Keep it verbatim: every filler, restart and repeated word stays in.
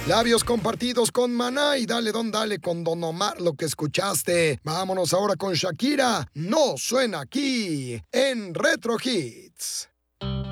Labios compartidos con Maná y Dale Don Dale con Don Omar, lo que escuchaste. Vámonos ahora con Shakira. No suena aquí en Retro Hits.